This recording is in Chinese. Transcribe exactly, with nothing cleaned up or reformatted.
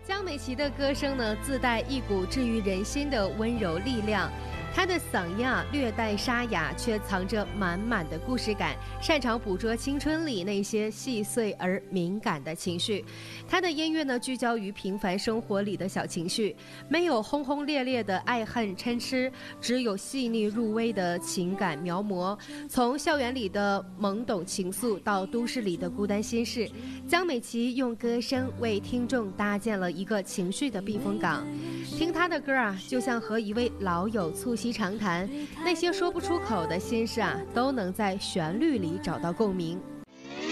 江美琪的歌声呢，自带一股治愈人心的温柔力量。她的嗓音啊，略带沙哑，却藏着满满的故事感，擅长捕捉青春里那些细碎而敏感的情绪。她的音乐呢，聚焦于平凡生活里的小情绪，没有轰轰烈烈的爱恨嗔痴，只有细腻入微的情感描摹。从校园里的懵懂情愫到都市里的孤单心事，江美琪用歌声为听众搭建了一个情绪的避风港。听她的歌啊，就像和一位老友促膝长谈，那些说不出口的心事啊，都能在旋律里找到共鸣。